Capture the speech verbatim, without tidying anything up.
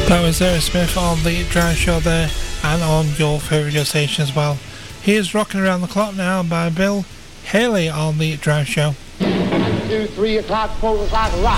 That was Aerosmith on the Drive Show there, and on your favourite radio station as well. Here's Rocking Around the Clock now by Bill Haley on the Drive Show. Two, three o'clock, four o'clock, rock.